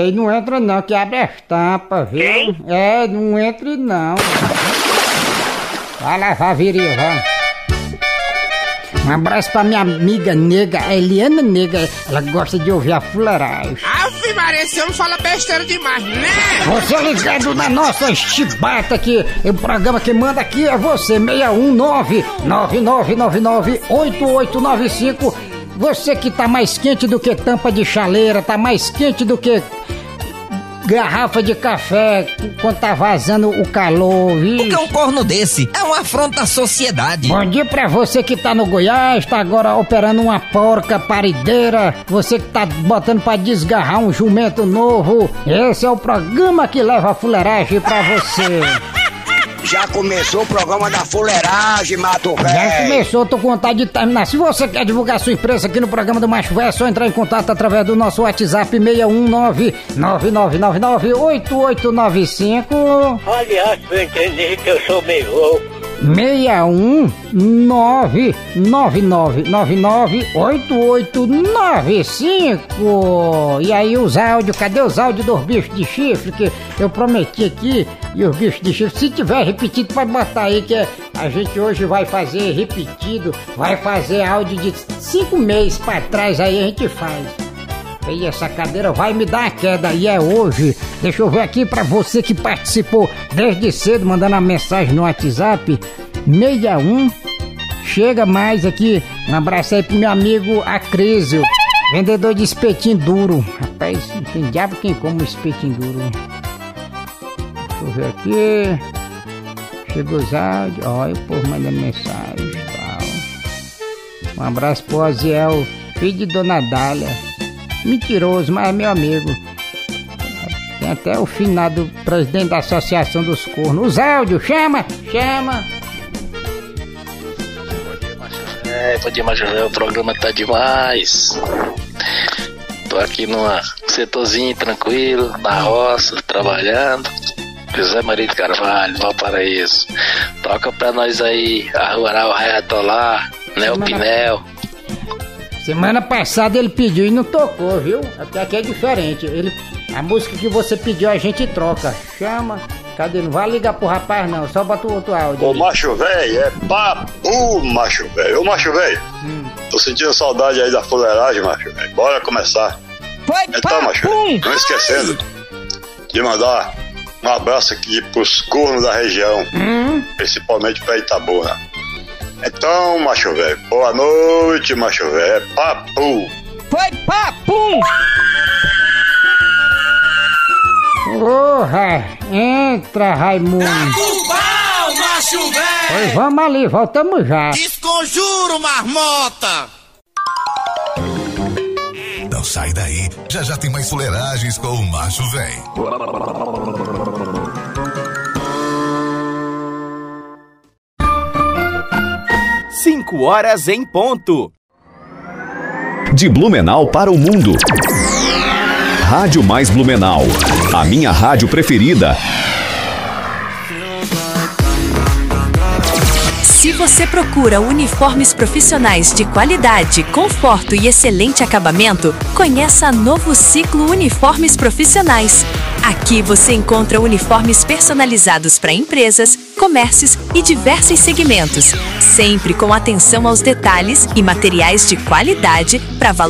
Ei, não entra não, que abre as tampas, viu? Quem? Não entre não. Vai lavar a virilha, vai. Um abraço pra minha amiga nega, Eliana Nega. Ela gosta de ouvir a fuleiragem. Ave Maria, você não fala besteira demais, né? Você ligado na nossa chibata aqui. O programa que manda aqui é você, 619-9999-8895. Você que tá mais quente do que tampa de chaleira, tá mais quente do que garrafa de café quando tá vazando o calor, viu? O que é um corno desse? É uma afronta à sociedade. Bom dia pra você que tá no Goiás, tá agora operando uma porca parideira, você que tá botando pra desgarrar um jumento novo. Esse é o programa que leva a fuleiragem pra você. Já começou o programa da fuleiragem, Mato Velho. Já começou, tô com vontade de terminar. Se você quer divulgar sua empresa aqui no programa do Macho Velho, é só entrar em contato através do nosso WhatsApp 619-9999-8895. Aliás, eu entendi que eu sou meio louco. 619-9999-8895. E aí os áudios, cadê os áudios dos bichos de chifre que eu prometi aqui? E os bichos de chifre, se tiver repetido pode botar aí que a gente hoje vai fazer repetido, vai fazer áudio de 5 meses pra trás, aí a gente faz. E essa cadeira vai me dar a queda e é hoje. Deixa eu ver aqui pra você que participou desde cedo, mandando a mensagem no WhatsApp 61. Chega mais aqui. Um abraço aí pro meu amigo Acrísio, vendedor de espetinho duro. Rapaz, não tem diabo quem come espetinho duro. Deixa eu ver aqui. Chegou os áudios. Olha o povo mandando mensagem e tal. Um abraço pro Oziel, filho de Dona Dália. Mentiroso, mas é meu amigo. Tem até o finado presidente da Associação dos Cornos. Os áudios, chama! Bom dia, Macho Velho. O programa tá demais. Tô aqui num setorzinho tranquilo, na roça, trabalhando. José Maria de Carvalho, Valparaíso. Toca pra nós aí, a Rural Reatolar, Neo Pinel. Semana passada ele pediu e não tocou, viu? Até aqui é diferente. A música que você pediu a gente troca. Chama. Cadê? Não vai ligar pro rapaz não, só bota o outro áudio. Ô Macho Velho, é papo, Macho Velho. Ô Macho Velho, tô sentindo saudade aí da fuleiragem, Macho Velho. Bora começar. Foi então, Macho Velho, não esquecendo de mandar um abraço aqui pros cornos da região, principalmente pra Itabuna. Então, Macho Velho, boa noite, Macho Velho, é papo. Foi papo. Porra, entra, Raimundo. Pau, Macho Velho! Pois vamos ali, voltamos já. Desconjuro, marmota! Não sai daí, já tem mais fuleiragens com o Macho Velho. 5h em ponto. De Blumenau para o mundo. Rádio Mais Blumenau. A minha rádio preferida. Se você procura uniformes profissionais de qualidade, conforto e excelente acabamento, conheça a Novo Ciclo Uniformes Profissionais. Aqui você encontra uniformes personalizados para empresas, comércios e diversos segmentos, sempre com atenção aos detalhes e materiais de qualidade para